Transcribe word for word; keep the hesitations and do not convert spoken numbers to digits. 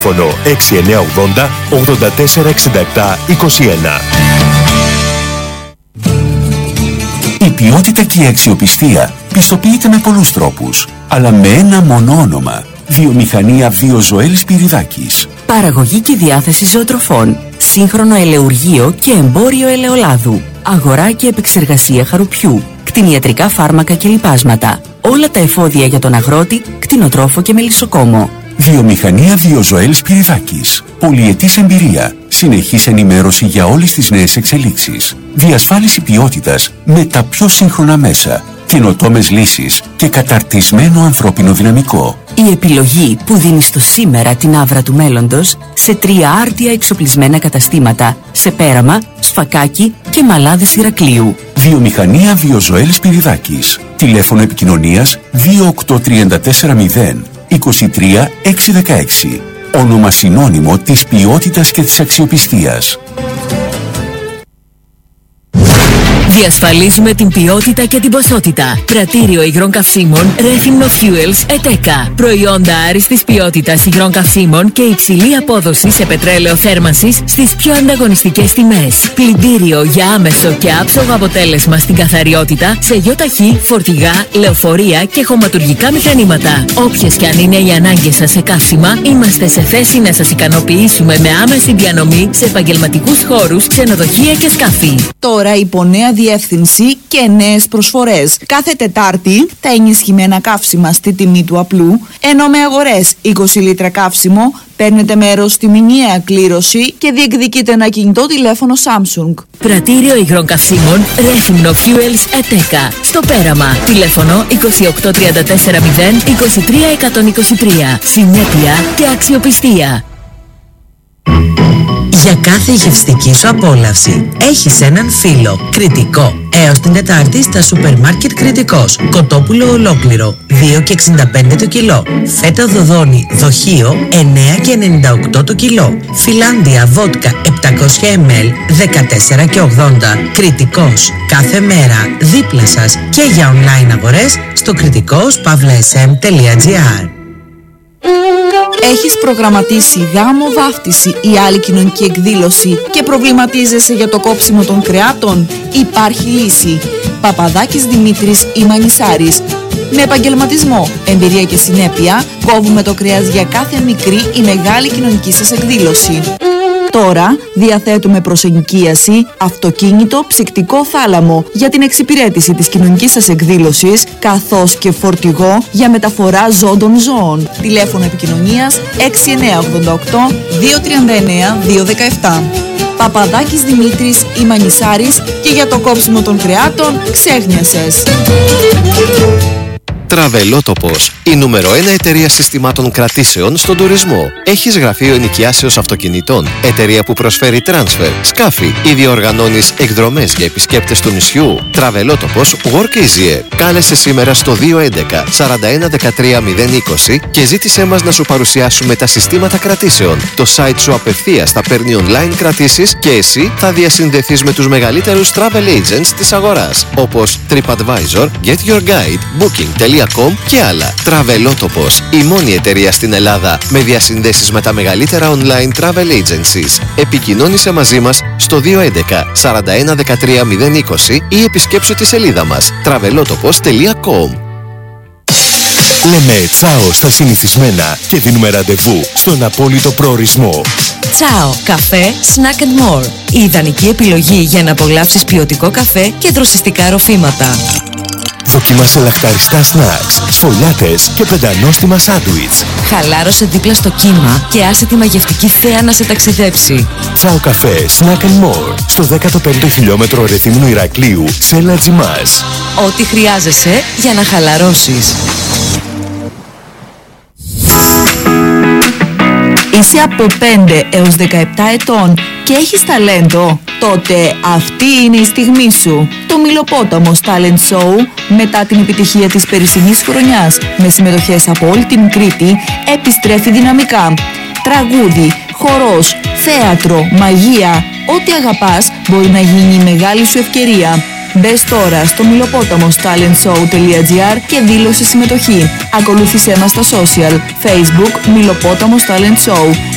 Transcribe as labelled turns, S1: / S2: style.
S1: Φωνο έξι εννιά ογδόντα ογδόντα τέσσερα εξήντα επτά είκοσι ένα.
S2: Η ποιότητα και η αξιοπιστία πιστοποιείται με πολλούς τρόπους, αλλά με ένα μόνο όνομα. Βιομηχανία Βιοζωέλ Σπυριδάκης.
S3: Παραγωγή και διάθεση ζωοτροφών. Σύγχρονο ελαιουργείο και εμπόριο ελαιολάδου. Αγορά και επεξεργασία χαρουπιού. Κτηνιατρικά φάρμακα και λιπάσματα. Όλα τα εφόδια για τον αγρότη, κτηνοτρόφο και μελισσοκόμο.
S2: Βιομηχανία Βιοζωέλ Σπυριδάκης. Πολυετής εμπειρία. Συνεχής ενημέρωση για όλες τις νέες εξελίξεις. Διασφάλιση ποιότητας με τα πιο σύγχρονα μέσα. Καινοτόμες λύσεις και καταρτισμένο ανθρώπινο δυναμικό.
S3: Η επιλογή που δίνει στο σήμερα την άβρα του μέλλοντος σε τρία άρτια εξοπλισμένα καταστήματα σε Πέραμα, Σφακάκι και Μαλάδες Ηρακλείου.
S2: Βιομηχανία Βιοζωέλ Σπυριδάκης. Τηλέφωνο επικοινωνίας δύο οκτώ τρία τέσσερα μηδέν είκοσι τρία έξι δεκαέξι. Όνομα συνώνυμο της ποιότητας και της αξιοπιστίας.
S4: Διασφαλίζουμε την ποιότητα και την ποσότητα. Πρατήριο υγρών καυσίμων Rethymno Fuels ΕΤΕΚΑ. Προϊόντα άριστης ποιότητας υγρών καυσίμων και υψηλή απόδοση σε πετρέλαιο θέρμανσης στις πιο ανταγωνιστικές τιμές. Πλυντήριο για άμεσο και άψογο αποτέλεσμα στην καθαριότητα σε γιοταχή, φορτηγά, λεωφορεία και χωματουργικά μηχανήματα. Όποιες και αν είναι οι ανάγκες σας σε καύσιμα, είμαστε σε θέση να σας ικανοποιήσουμε με άμεση διανομή σε επαγγελματικούς χώρους, ξενοδοχεία και σκάφη.
S5: Τώρα υπό νέα διεύθυνση και νέες προσφορές. Κάθε Τετάρτη τα ενισχυμένα καύσιμα στη τιμή του απλού, ενώ με αγορές είκοσι λίτρα καύσιμο παίρνετε μέρος στη μηνιαία κλήρωση και διεκδικείτε ένα κινητό τηλέφωνο Samsung.
S4: Πρατήριο υγρών καυσίμων Rethymno Fuels ΕΤΕΚΑ. Στο Πέραμα. Τηλέφωνο είκοσι οκτώ τριάντα τέσσερα μηδέν είκοσι τρία εκατόν είκοσι τρία. Συνέπεια και αξιοπιστία.
S6: Για κάθε γευστική σου απόλαυση έχεις έναν φίλο. Κριτικό. Έως την Τετάρτη στα σούπερ μάρκετ Κριτικός. Κοτόπουλο ολόκληρο δύο και εξήντα πέντε το κιλό. Φέτα δοδόνη δοχείο εννέα και ενενήντα οκτώ το κιλό. Φιλάνδια βότκα επτακόσια μιλιλίτρα δεκατέσσερα και ογδόντα. Κριτικός. Κάθε μέρα δίπλα σας και για online αγορές στο κριτικός παύλα ες εμ τελεία τζι άρ.
S5: Έχεις προγραμματίσει γάμο, βάφτιση ή άλλη κοινωνική εκδήλωση και προβληματίζεσαι για το κόψιμο των κρεάτων? Υπάρχει λύση. Παπαδάκης Δημήτρης ή Μανισάρης. Με επαγγελματισμό, εμπειρία και συνέπεια κόβουμε το κρέας για κάθε μικρή ή μεγάλη κοινωνική σας εκδήλωση. Τώρα διαθέτουμε προσενοικίαση, αυτοκίνητο, ψυκτικό θάλαμο για την εξυπηρέτηση της κοινωνικής σας εκδήλωσης, καθώς και φορτηγό για μεταφορά ζώντων ζώων. Τηλέφωνο επικοινωνίας έξι εννιά ογδόντα οκτώ δύο τριάντα εννέα δύο δεκαεπτά. Παπαδάκης Δημήτρης ή Μανισάρης και για το κόψιμο των κρεάτων ξέχνιασες.
S7: Τραβελότοπος, η νούμερο ένα εταιρεία συστημάτων κρατήσεων στον τουρισμό. Έχεις γραφείο ενοικιάσεως αυτοκινητών, εταιρεία που προσφέρει τράνσφερ, σκάφη ή διοργανώνεις εκδρομές για επισκέπτες του νησιού. Τραβελότοπος Work Easier. Κάλεσε σήμερα στο δύο έντεκα σαράντα ένα δεκατρία μηδέν είκοσι και ζήτησέ μας να σου παρουσιάσουμε τα συστήματα κρατήσεων. Το site σου απευθείας θα παίρνει online κρατήσεις και εσύ θα διασυνδεθείς με τους μεγαλύτερους travel agents της αγοράς, όπως TripAdvisor, Get Your Guide, Booking τελεία com και άλλα. Τραβελότοπος, η μόνη εταιρεία στην Ελλάδα με διασυνδέσεις με τα μεγαλύτερα online travel agencies. Επικοινώνησε μαζί μας στο δύο έντεκα σαράντα ένα δεκατρία μηδέν είκοσι ή επισκέψου τη σελίδα μας τραβελότοπος τελεία com.
S1: Λέμε τσάο στα συνηθισμένα και δίνουμε ραντεβού στον απόλυτο προορισμό.
S4: Τσάο, καφέ, snack and more. Η ιδανική επιλογή για να απολαύσεις ποιοτικό καφέ και δροσιστικά ροφήματα.
S1: Δοκίμασε λαχταριστά σνακς, σφολιάτες και πεντανόστιμα σάντουιτς.
S4: Χαλάρωσε δίπλα στο κύμα και άσε τη μαγευτική θέα να σε ταξιδέψει.
S1: Τσάο καφέ, snack and more, στο δέκατο πέμπτο χιλιόμετρο Ρεθύμνου Ηρακλείου, σε Λατζιμάς.
S4: Ό,τι χρειάζεσαι για να χαλαρώσεις.
S5: Είσαι από πέντε έως δεκαεπτά ετών και έχεις ταλέντο? Τότε αυτή είναι η στιγμή σου. Το Μιλοπόταμος Talent Show, μετά την επιτυχία της περσινής χρονιάς με συμμετοχές από όλη την Κρήτη, επιστρέφει δυναμικά. Τραγούδι, χορός, θέατρο, μαγεία, ό,τι αγαπάς μπορεί να γίνει η μεγάλη σου ευκαιρία. Μπες τώρα στο μιλοπόταμος talent show τελεία τζι άρ και δήλωσε συμμετοχή. Ακολούθησέ μας στα social, Facebook Μιλοπόταμος Talent Show,